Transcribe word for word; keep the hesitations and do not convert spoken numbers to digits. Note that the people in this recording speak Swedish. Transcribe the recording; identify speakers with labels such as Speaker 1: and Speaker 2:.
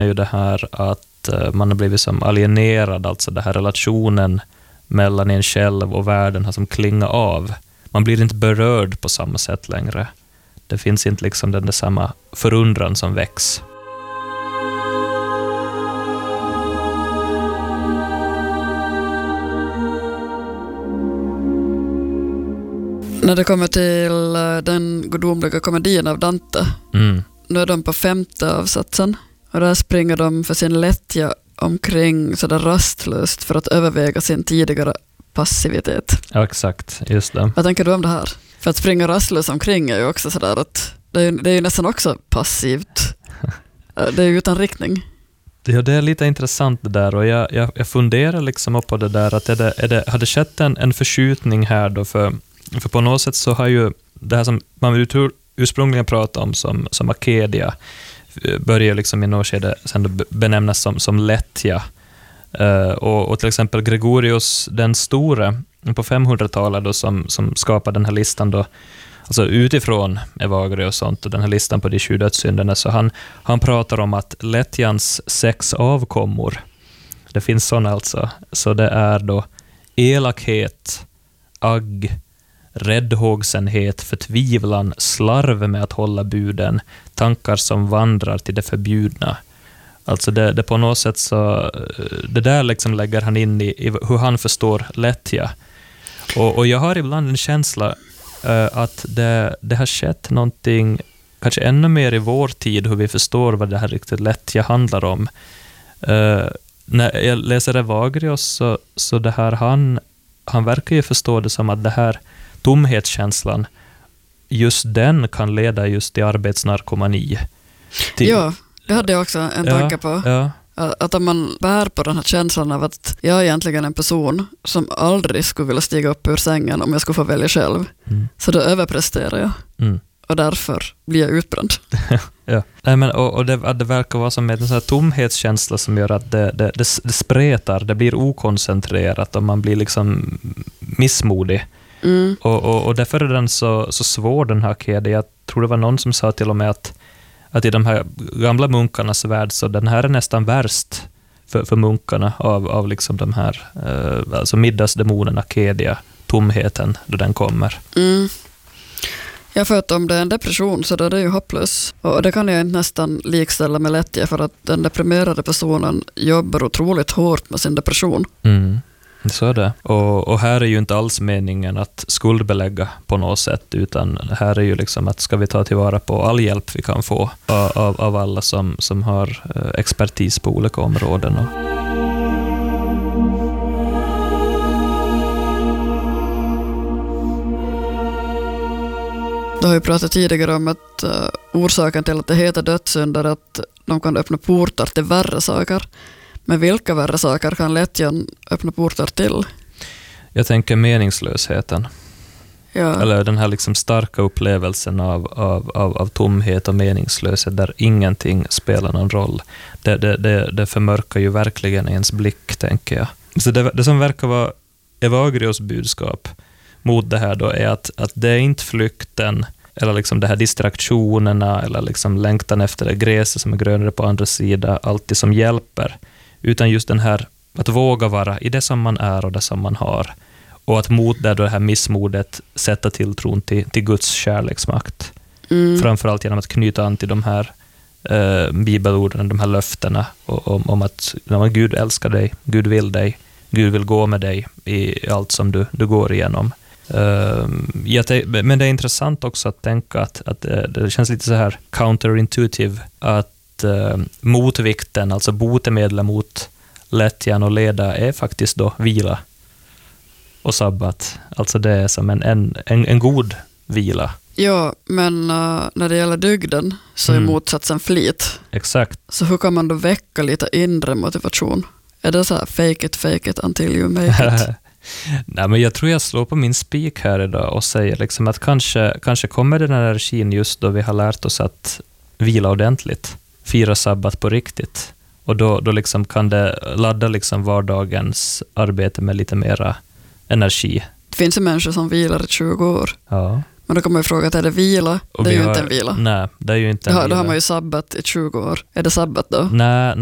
Speaker 1: är ju det här att man har blivit som alienerad, alltså den här relationen mellan en själv och världen har som klingat av. Man blir inte berörd på samma sätt längre. Det finns inte liksom den där samma förundran som väcks.
Speaker 2: När det kommer till den gudomliga komedin av Dante, mm. nu är de på femte avsatsen och där springer de för sin lättja omkring sådär rastlöst för att överväga sin tidigare passivitet.
Speaker 1: Ja, exakt. Just det.
Speaker 2: Vad tänker du om det här? För att springa rastlöst omkring är ju också sådär att det är, det är ju nästan också passivt. Det är ju utan riktning.
Speaker 1: Ja, det är lite intressant det där och jag, jag, jag funderar liksom på det där att är det, är det, har det skett en, en förskjutning här då för, för på något sätt så har ju det här som man ursprungligen pratade om som, som akedia börjar liksom i något skede sen benämnas som, som lättja. Uh, och, och till exempel Gregorius den store på femhundratalet då, som, som skapade den här listan då, alltså utifrån Evagrius och sånt och den här listan på de sju dödssynderna, så han, han pratar om att lättjans sex avkommor, det finns sådana alltså, så det är då elakhet, agg, räddhågsenhet, förtvivlan, slarv med att hålla buden, tankar som vandrar till det förbjudna. Alltså det, det på något sätt så det där liksom lägger han in i, i hur han förstår lättja. Och, och jag har ibland en känsla uh, att det, det har skett någonting kanske ännu mer i vår tid hur vi förstår vad det här riktigt lättja handlar om. Uh, när jag läser Evagrius så, så det här han, han verkar ju förstå det som att det här tomhetskänslan, just den kan leda just till arbetsnarkomani. Till,
Speaker 2: ja, det hade jag också en tanke på.
Speaker 1: Ja.
Speaker 2: Att om man bär på den här känslan av att jag är egentligen en person som aldrig skulle vilja stiga upp ur sängen om jag skulle få välja själv. Mm. Så då överpresterar jag. Mm. Och därför blir jag utbränd.
Speaker 1: ja. Nej, men, och och det, det verkar vara som en sån här tomhetskänsla som gör att det, det, det, det spretar, det blir okoncentrerat och man blir liksom missmodig. Mm. Och, och, och därför är den så, så svår den här kedjan. Jag tror det var någon som sa till och med att, att i de här gamla munkarnas värld så den här är nästan värst för, för munkarna av, av liksom de här eh, alltså middagsdemonerna, kedja, tomheten då den kommer.
Speaker 2: Mm. Ja, för att om det är en depression så är det ju hopplös. Och det kan jag inte nästan likställa med lättja för att den deprimerade personen jobbar otroligt hårt med sin depression.
Speaker 1: Mm. Så är det. Och, och här är ju inte alls meningen att skuldbelägga på något sätt, utan här är ju liksom att ska vi ta tillvara på all hjälp vi kan få av, av alla som, som har expertis på olika områden.
Speaker 2: Du har ju pratat tidigare om att uh, orsaken till att det heter dödssynder är att de kan öppna portar till värre saker. Men vilka värre saker kan lättjan öppna portar till?
Speaker 1: Jag tänker meningslösheten. Ja. Eller den här liksom starka upplevelsen av, av, av, av tomhet och meningslöshet där ingenting spelar någon roll. Det, det, det, det förmörkar ju verkligen ens blick, tänker jag. Så det, det som verkar vara Evagrius budskap mot det här då är att, att det är inte flykten eller liksom det här distraktionerna eller liksom längtan efter det gräset som är grönare på andra sidan alltid som hjälper, utan just den här att våga vara i det som man är och det som man har, och att mot det, då det här missmodet sätta tilltron till, till Guds kärleksmakt. Mm. Framförallt genom att knyta an till de här eh, bibelorden, de här löftena om, om att ja, Gud älskar dig, Gud vill dig, Gud vill gå med dig i allt som du, du går igenom. Uh, ja, det, men det är intressant också att tänka att, att uh, det känns lite så här counterintuitive att uh, motvikten, alltså botemedel mot lättjan och leda är faktiskt då vila och sabbat. Alltså det är som en, en, en, en god vila.
Speaker 2: Ja, men uh, när det gäller dygden så är mm. motsatsen flit.
Speaker 1: Exakt.
Speaker 2: Så hur kan man då väcka lite inre motivation? Är det så här fake it, fake it until you make it?
Speaker 1: Nej, men jag tror jag slår på min spik här idag och säger liksom att kanske, kanske kommer den här energin just då vi har lärt oss att vila ordentligt, fira sabbat på riktigt, och då, då liksom kan det ladda liksom vardagens arbete med lite mera energi.
Speaker 2: Det finns ju människor som vilar i tjugo år.
Speaker 1: Ja.
Speaker 2: Men då kommer jag fråga att är det vila?
Speaker 1: Och
Speaker 2: det är ju
Speaker 1: har,
Speaker 2: inte en vila.
Speaker 1: Nej, det är ju inte en
Speaker 2: då,
Speaker 1: vila.
Speaker 2: Då har man ju sabbat i tjugo år. Är det sabbat då?
Speaker 1: Nej,